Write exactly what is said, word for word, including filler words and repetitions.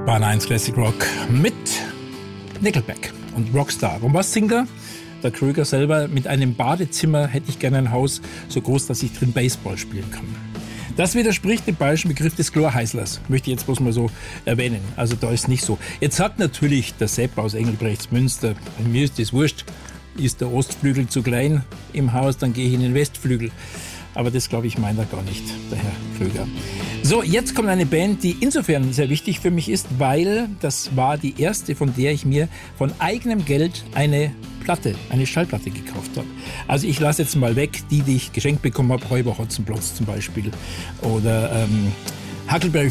Bahn eins Classic Rock mit Nickelback und Rockstar. Und was singt er? Der Kröger selber: mit einem Badezimmer hätte ich gerne ein Haus so groß, dass ich drin Baseball spielen kann. Das widerspricht dem bayerischen Begriff des Chlorheißlers, möchte ich jetzt bloß mal so erwähnen. Also da ist nicht so. Jetzt sagt natürlich der Sepp aus Engelbrechtsmünster: mir ist das wurscht, ist der Ostflügel zu klein im Haus, dann gehe ich in den Westflügel. Aber das, glaube ich, meint er gar nicht, der Herr Kröger. So, jetzt kommt eine Band, die insofern sehr wichtig für mich ist, weil das war die erste, von der ich mir von eigenem Geld eine Platte, eine Schallplatte gekauft habe. Also ich lasse jetzt mal weg die, die ich geschenkt bekommen habe, Räuber Hotzenplotz zum Beispiel oder ähm, Huckleberry